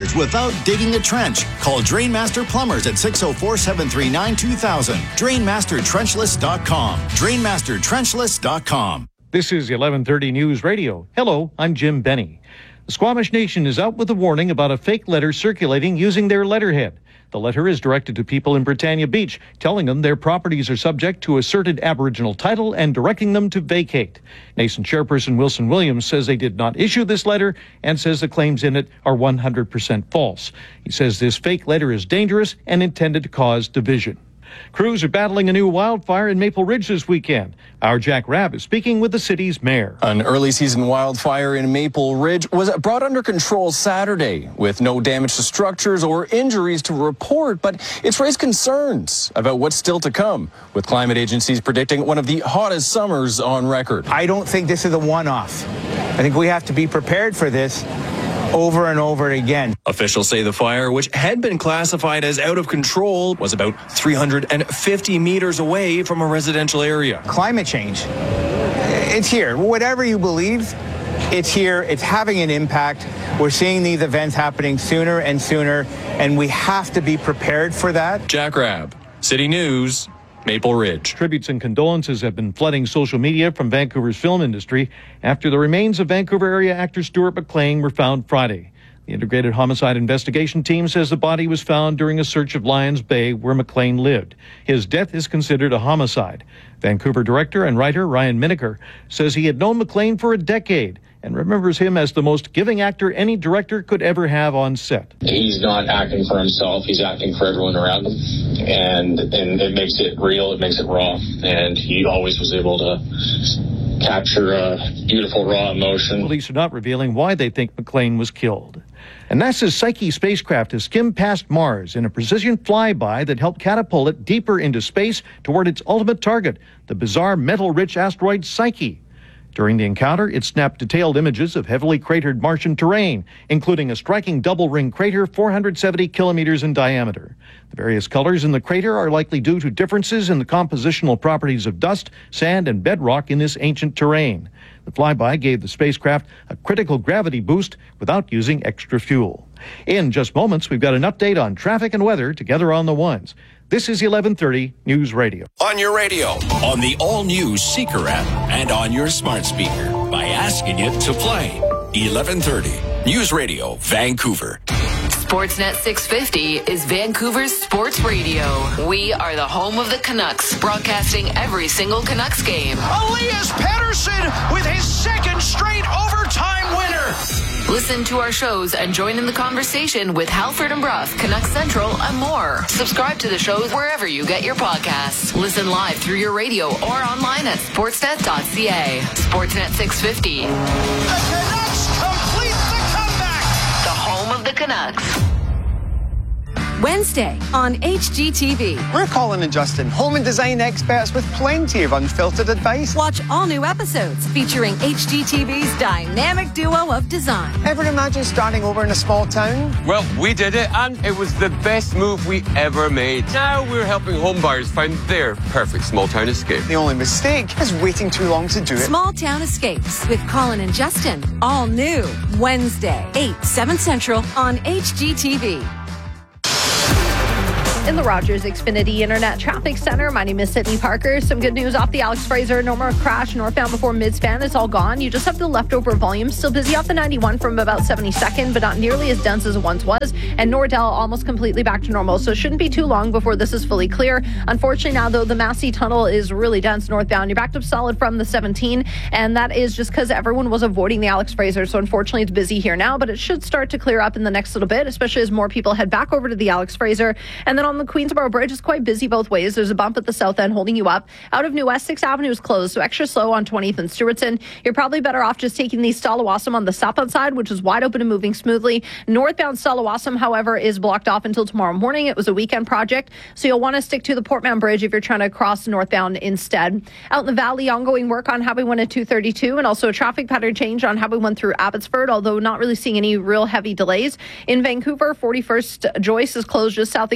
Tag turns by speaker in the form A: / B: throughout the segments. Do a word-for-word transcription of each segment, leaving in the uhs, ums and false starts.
A: gutters without digging a trench. Call Drainmaster Plumbers at six oh four, seven three nine, two thousand. Drain Master Trenchless dot com. Drain Master Trenchless dot com.
B: This is eleven thirty News Radio. Hello, I'm Jim Benny. The Squamish Nation is out with a warning about a fake letter circulating using their letterhead. The letter is directed to people in Britannia Beach, telling them their properties are subject to asserted Aboriginal title and directing them to vacate. Nation Chairperson Wilson Williams says they did not issue this letter and says the claims in it are one hundred percent false. He says this fake letter is dangerous and intended to cause division. Crews are battling a new wildfire in Maple Ridge this weekend. Our Jack Rabb is speaking with the city's mayor.
C: An early season wildfire in Maple Ridge was brought under control Saturday with no damage to structures or injuries to report, but it's raised concerns about what's still to come, with climate agencies predicting one of the hottest summers on record.
D: I don't think this is a one-off. I think we have to be prepared for this over and over again.
C: Officials say the fire, which had been classified as out of control, was about three hundred fifty meters away from a residential area.
D: Climate change, it's here. Whatever you believe, it's here. It's having an impact. We're seeing these events happening sooner and sooner, and we have to be prepared for that.
C: Jack Rabb, City News, Maple Ridge.
B: Tributes and condolences have been flooding social media from Vancouver's film industry after the remains of Vancouver area actor Stuart McLean were found Friday. The Integrated Homicide Investigation Team says the body was found during a search of Lions Bay where McLean lived. His death is considered a homicide. Vancouver director and writer Ryan Miniker says he had known McLean for a decade and remembers him as the most giving actor any director could ever have on set.
E: He's not acting for himself, he's acting for everyone around him, and and it makes it real, it makes it raw, and he always was able to capture a beautiful raw emotion.
B: Police are not revealing why they think McLean was killed. And NASA's Psyche spacecraft has skimmed past Mars in a precision flyby that helped catapult it deeper into space toward its ultimate target, the bizarre metal-rich asteroid Psyche. During the encounter, it snapped detailed images of heavily cratered Martian terrain, including a striking double-ring crater four hundred seventy kilometers in diameter. The various colors in the crater are likely due to differences in the compositional properties of dust, sand, and bedrock in this ancient terrain. The flyby gave the spacecraft a critical gravity boost without using extra fuel. In just moments, we've got an update on traffic and weather together on the ones. This is eleven thirty News Radio.
F: On your radio, on the all-new Seeker app, and on your smart speaker by asking it to play. eleven thirty News Radio, Vancouver.
G: Sportsnet six fifty is Vancouver's sports radio. We are the home of the Canucks, broadcasting every single Canucks game.
H: Elias Pettersson with his second straight overtime winner.
G: Listen to our shows and join in the conversation with Halford and Bruff, Canucks Central, and more. Subscribe to the shows wherever you get your podcasts. Listen live through your radio or online at sportsnet dot c a. Sportsnet six fifty.
H: The Canucks complete the comeback.
G: The home of the Canucks.
I: Wednesday on H G T V.
J: We're Colin and Justin, home and design experts with plenty of unfiltered advice.
I: Watch all new episodes featuring H G T V's dynamic duo of design.
J: Ever imagine starting over in a small town?
K: Well, we did it, and it was the best move we ever made. Now we're helping homebuyers find their perfect small town escape.
J: The only mistake is waiting too long to do it.
I: Small Town Escapes with Colin and Justin. All new Wednesday, eight, seven Central on H G T V.
L: In the Rogers Xfinity Internet Traffic Center, my name is Sydney Parker. Some good news off the Alex Fraser. No more crash northbound before Midspan. It's all gone. You just have the leftover volume. Still busy off the ninety-one from about seventy-second, but not nearly as dense as it once was. And Nordell almost completely back to normal, so it shouldn't be too long before this is fully clear. Unfortunately now, though, the Massey Tunnel is really dense northbound. You're backed up solid from the seventeen, and that is just because everyone was avoiding the Alex Fraser. So unfortunately, it's busy here now, but it should start to clear up in the next little bit, especially as more people head back over to the Alex Fraser. And then on the Queensboro Bridge, is quite busy both ways. There's a bump at the south end holding you up. Out of New West, sixth Avenue is closed, so extra slow on twentieth and Stewartson. You're probably better off just taking the Stalawassam on the southbound side, which is wide open and moving smoothly. Northbound Stalawassam, however, is blocked off until tomorrow morning. It was a weekend project, so you'll want to stick to the Portman Bridge if you're trying to cross northbound instead. Out in the valley, ongoing work on Highway one at two thirty-two, and also a traffic pattern change on Highway one through Abbotsford, although not really seeing any real heavy delays. In Vancouver, forty-first Joyce is closed just south of Kingsway,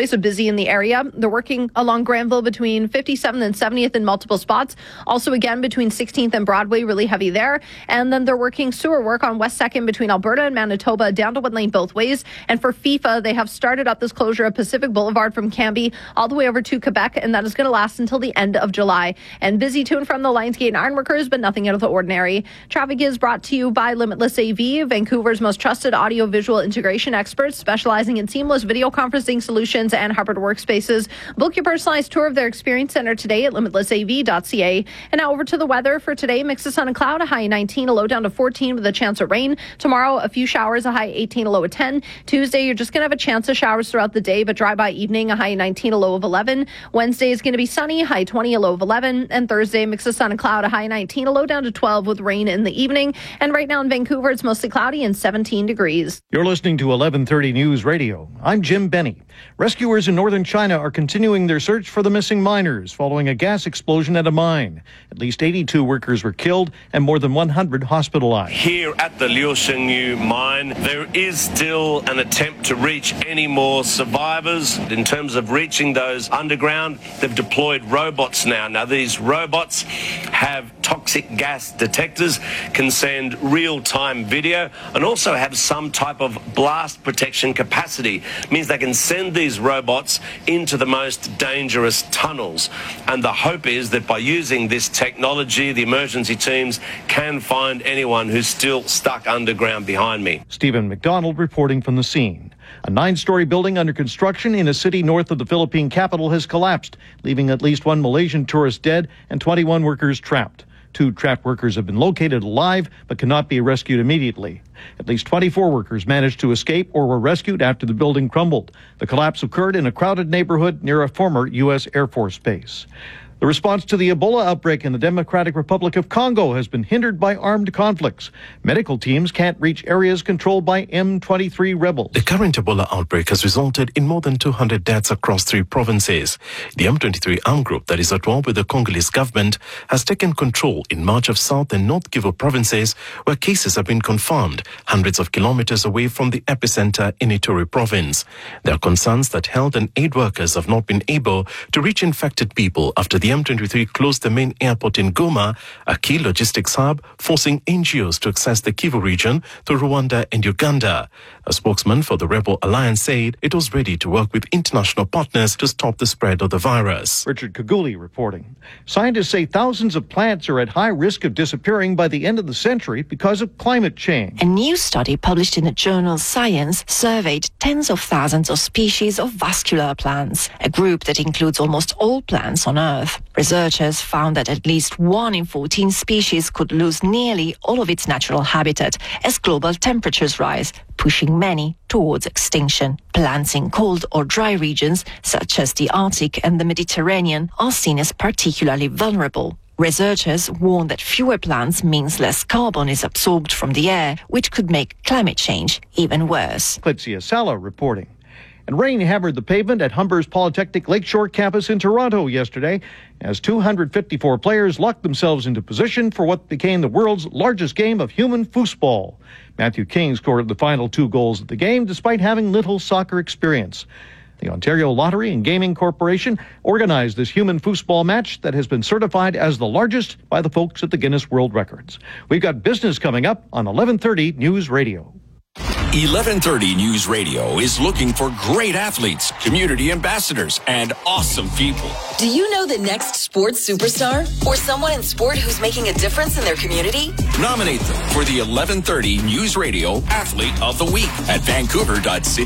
L: Expressway, so busy in the area. They're working along Granville between fifty-seventh and seventieth in multiple spots. Also, again, between sixteenth and Broadway, really heavy there. And then they're working sewer work on West second between Alberta and Manitoba, down to Wood Lane both ways. And for FIFA, they have started up this closure of Pacific Boulevard from Cambie all the way over to Quebec, and that is going to last until the end of July. And busy to and from the Lionsgate and Ironworkers, but nothing out of the ordinary. Traffic is brought to you by Limitless A V, Vancouver's most trusted audio-visual integration experts, specializing in seamless video conferencing solutions and hybrid workspaces. Book your personalized tour of their experience center today at limitless a v dot c a. And now over to the weather for today. Mix of sun and cloud, a high nineteen, a low down to fourteen with a chance of rain. Tomorrow, a few showers, a high eighteen, a low of ten. Tuesday, you're just going to have a chance of showers throughout the day, but dry by evening, a high nineteen, a low of eleven. Wednesday is going to be sunny, high twenty, a low of eleven. And Thursday, mix of sun and cloud, a high nineteen, a low down to twelve with rain in the evening. And right now in Vancouver, it's mostly cloudy and seventeen degrees.
B: You're listening to eleven thirty News Radio. I'm Jim Benny. Rescuers in northern China are continuing their search for the missing miners following a gas explosion at a mine. At least eighty-two workers were killed and more than one hundred hospitalized.
M: Here at the Liu Shengyu mine, there is still an attempt to reach any more survivors. In terms of reaching those underground, they've deployed robots now. Now, these robots have toxic gas detectors, can send real-time video, and also have some type of blast protection capacity. It means they can send these robots into the most dangerous tunnels. And the hope is that by using this technology, the emergency teams can find anyone who's still stuck underground behind me.
B: Stephen McDonald reporting from the scene. A nine-story building under construction in a city north of the Philippine capital has collapsed, leaving at least one Malaysian tourist dead and twenty-one workers trapped. Two trapped workers have been located alive but cannot be rescued immediately. At least twenty-four workers managed to escape or were rescued after the building crumbled. The collapse occurred in a crowded neighborhood near a former U S Air Force base. The response to the Ebola outbreak in the Democratic Republic of Congo has been hindered by armed conflicts. Medical teams can't reach areas controlled by M twenty-three rebels.
N: The current Ebola outbreak has resulted in more than two hundred deaths across three provinces. The M twenty-three armed group that is at war with the Congolese government has taken control in much of South and North Kivu provinces, where cases have been confirmed, hundreds of kilometers away from the epicenter in Ituri province. There are concerns that health and aid workers have not been able to reach infected people after the The M twenty-three closed the main airport in Goma, a key logistics hub, forcing N G Os to access the Kivu region through Rwanda and Uganda. A spokesman for the Rebel Alliance said it was ready to work with international partners to stop the spread of the virus.
B: Richard Kaguli reporting. Scientists say thousands of plants are at high risk of disappearing by the end of the century because of climate change.
O: A new study published in the journal Science surveyed tens of thousands of species of vascular plants, a group that includes almost all plants on Earth. Researchers found that at least one in fourteen species could lose nearly all of its natural habitat as global temperatures rise, pushing many towards extinction. Plants in cold or dry regions, such as the Arctic and the Mediterranean, are seen as particularly vulnerable. Researchers warn that fewer plants means less carbon is absorbed from the air, which could make climate change even worse.
B: Clitzia Sala reporting. And rain hammered the pavement at Humber's Polytechnic Lakeshore campus in Toronto yesterday as two hundred fifty-four players locked themselves into position for what became the world's largest game of human foosball. Matthew King scored the final two goals of the game despite having little soccer experience. The Ontario Lottery and Gaming Corporation organized this human foosball match that has been certified as the largest by the folks at the Guinness World Records. We've got business coming up on eleven thirty News Radio.
F: eleven thirty News Radio is looking for great athletes, community ambassadors, and awesome people.
P: Do you know the next sports superstar? Or someone in sport who's making a difference in their community?
F: Nominate them for the eleven thirty News Radio Athlete of the Week at vancouver dot city.